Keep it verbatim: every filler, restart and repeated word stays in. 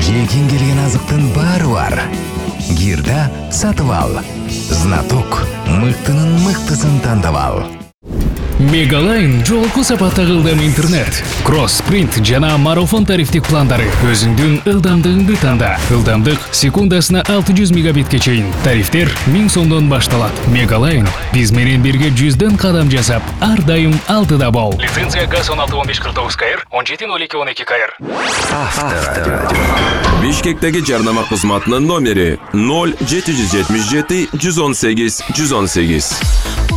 Жегин келген азыктын баары бар. Гирда сатып ал. Знаток мыктынын мыктысын тандап ал. Мегалайн жолку сапаттагы ылдам интернет, кросс-принт жана марафон тарифтик пландары өзүңдүн ылдамдыгыңды танда. Ылдамдык секундасына алты жүз мегабитке чейин. Тарифтер миң сомдон башталат. Мегалайн биз менен бирге жүздөн кадам жасап, ар дайым алдыда бол. Лицензия ГАЗ он алты он беш кырк тогуз КР, он жети ноль эки он эки КР. Авторадио. Бишкектеги жарнама кызматынын номери ноль жети жүз жетимиш жети жүз он сегиз жүз он сегиз.